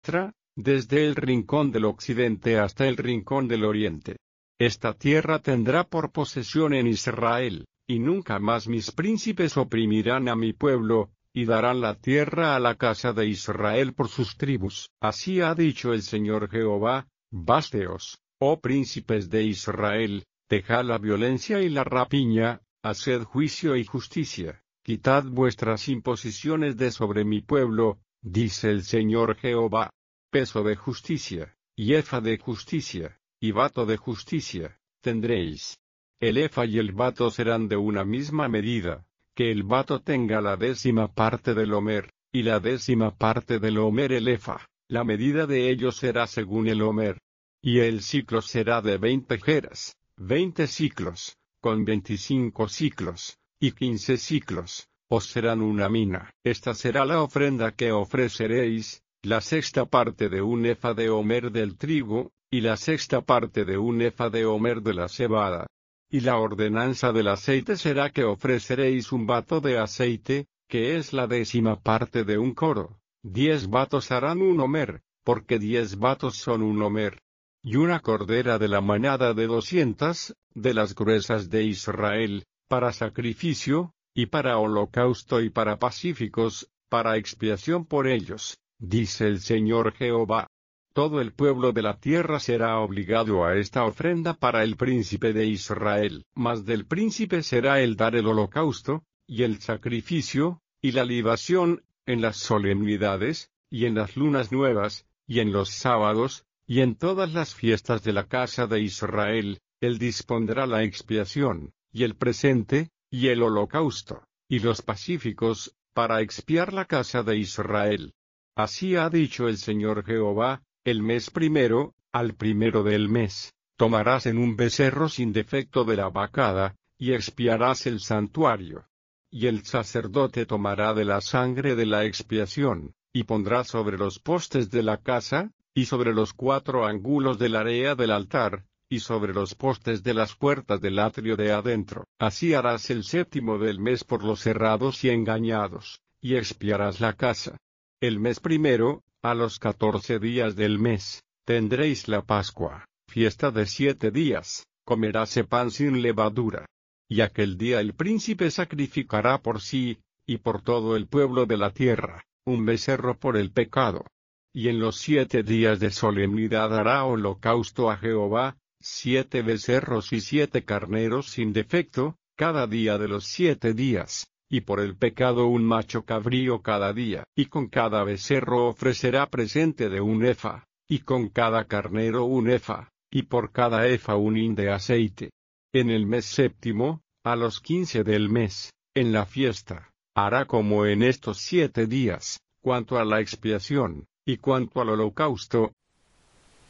vuestra, desde el rincón del occidente hasta el rincón del oriente. Esta tierra tendrá por posesión en Israel, y nunca más mis príncipes oprimirán a mi pueblo, y darán la tierra a la casa de Israel por sus tribus. Así ha dicho el Señor Jehová: Básteos, oh príncipes de Israel, dejad la violencia y la rapiña, haced juicio y justicia, quitad vuestras imposiciones de sobre mi pueblo, dice el Señor Jehová. Peso de justicia, y efa de justicia, y bato de justicia, tendréis. El efa y el bato serán de una misma medida, que el bato tenga la 10ª parte del homer, y la 10ª parte del homer el efa, la medida de ellos será según el homer. Y el siclo será de 20 geras, 20 siclos, con 25 siclos, y 15 siclos, os serán una mina. Esta será la ofrenda que ofreceréis, la 6ª parte de un efa de homer del trigo, y la 6ª parte de un efa de homer de la cebada. Y la ordenanza del aceite será que ofreceréis un bato de aceite, que es la 10ª parte de un coro. 10 batos harán un homer, porque 10 batos son un homer. Y una cordera de la manada de 200, de las gruesas de Israel, para sacrificio, y para holocausto y para pacíficos, para expiación por ellos, dice el Señor Jehová. Todo el pueblo de la tierra será obligado a esta ofrenda para el príncipe de Israel. Mas del príncipe será el dar el holocausto, y el sacrificio, y la libación, en las solemnidades, y en las lunas nuevas, y en los sábados, y en todas las fiestas de la casa de Israel. Él dispondrá la expiación, y el presente, y el holocausto, y los pacíficos, para expiar la casa de Israel. Así ha dicho el Señor Jehová: el mes primero, al primero del mes, tomarás en un becerro sin defecto de la vacada, y expiarás el santuario. Y el sacerdote tomará de la sangre de la expiación, y pondrá sobre los postes de la casa, y sobre los 4 ángulos del área del altar, y sobre los postes de las puertas del atrio de adentro. Así harás el 7º del mes por los errados y engañados, y expiarás la casa. El mes primero, a los 14 días del mes, tendréis la Pascua, fiesta de 7 días, comeráse pan sin levadura. Y aquel día el príncipe sacrificará por sí, y por todo el pueblo de la tierra, un becerro por el pecado. Y en los 7 días de solemnidad hará holocausto a Jehová, 7 becerros y 7 carneros sin defecto, cada día de los 7 días. Y por el pecado un macho cabrío cada día. Y con cada becerro ofrecerá presente de un efa, y con cada carnero un efa, y por cada efa un hin de aceite. En el mes séptimo, a los 15 del mes, en la fiesta, hará como en estos 7 días, cuanto a la expiación, y cuanto al holocausto,